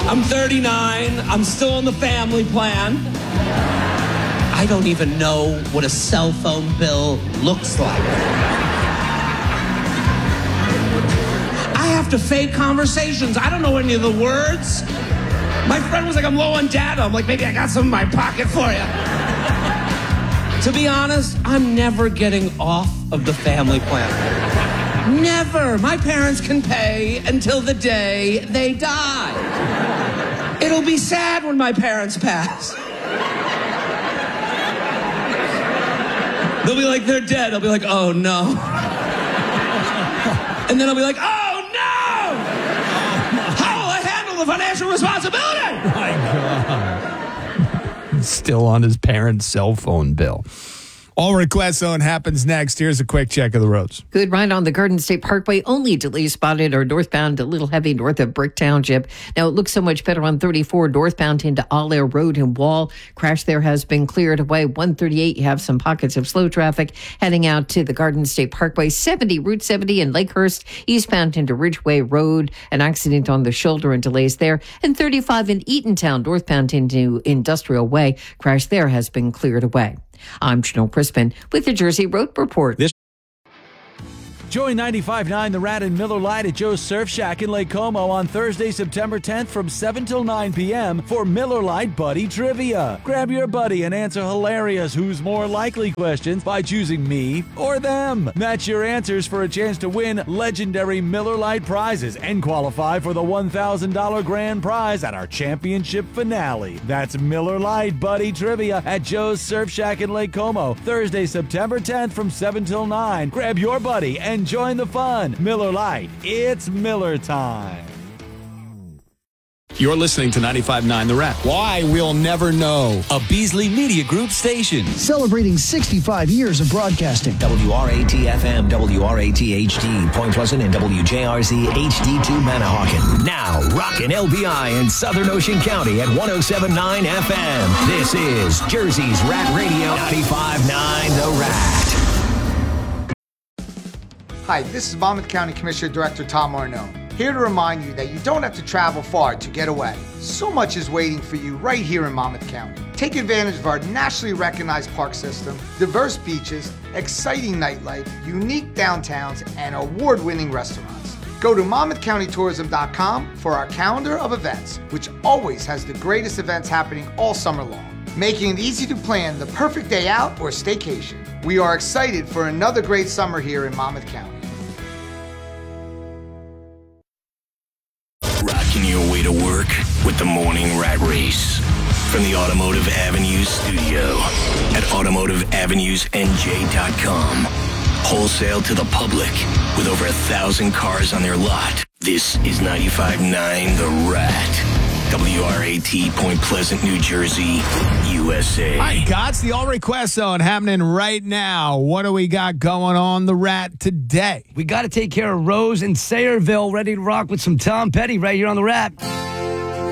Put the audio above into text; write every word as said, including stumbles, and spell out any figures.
I'm thirty-nine. I'm still on the family plan. I don't even know what a cell phone bill looks like. I have to fake conversations. I don't know any of the words. My friend was like, I'm low on data. I'm like, maybe I got some in my pocket for you. To be honest, I'm never getting off of the family plan. Never. My parents can pay until the day they die. It'll be sad when my parents pass. They'll be like, they're dead. I'll be like, oh, no. And then I'll be like, oh, no! How will I handle the financial responsibility? My God. Still on his parents' cell phone bill. All Request Zone happens next. Here's a quick check of the roads. Good ride on the Garden State Parkway. Only delays spotted are northbound a little heavy north of Brick Township. Now it looks so much better on thirty-four northbound into Allaire Road and Wall. Crash there has been cleared away. one thirty-eight, you have some pockets of slow traffic heading out to the Garden State Parkway. seventy, Route seventy in Lakehurst, eastbound into Ridgeway Road. An accident on the shoulder and delays there. And thirty-five in Eatontown, northbound into Industrial Way. Crash there has been cleared away. I'm Janelle Crispin with the Jersey Road Report. This Join ninety-five point nine The Rat and Miller Lite at Joe's Surf Shack in Lake Como on Thursday, September tenth from seven till nine p.m. for Miller Lite Buddy Trivia. Grab your buddy and answer hilarious who's more likely questions by choosing me or them. Match your answers for a chance to win legendary Miller Lite prizes and qualify for the one thousand dollars grand prize at our championship finale. That's Miller Lite Buddy Trivia at Joe's Surf Shack in Lake Como, Thursday, September tenth from seven till nine. Grab your buddy and join the fun. Miller Lite, it's Miller time. You're listening to ninety-five point nine The Rat. Why? We'll never know. A Beasley Media Group station. Celebrating sixty-five years of broadcasting. W R A T F M, W R A T H D, Point Pleasant, and W J R Z H D two Manahawkin. Now, rockin' L B I in Southern Ocean County at one oh seven point nine F M. This is Jersey's Rat Radio, ninety-five point nine The Rat. Hi, this is Monmouth County Commissioner Director Tom Arnone, here to remind you that you don't have to travel far to get away. So much is waiting for you right here in Monmouth County. Take advantage of our nationally recognized park system, diverse beaches, exciting nightlife, unique downtowns, and award-winning restaurants. Go to monmouth county tourism dot com for our calendar of events, which always has the greatest events happening all summer long, making it easy to plan the perfect day out or staycation. We are excited for another great summer here in Monmouth County. Rocking your way to work with the Morning Rat Race. From the Automotive Avenues studio at automotive avenues n j dot com. Wholesale to the public with over a thousand cars on their lot. This is ninety-five point nine The Rat. W R A T, Point Pleasant, New Jersey, U S A. All right, Gots, the All Request Zone happening right now. What do we got going on The Rat today? We got to take care of Rose in Sayreville, ready to rock with some Tom Petty right here on The Rat.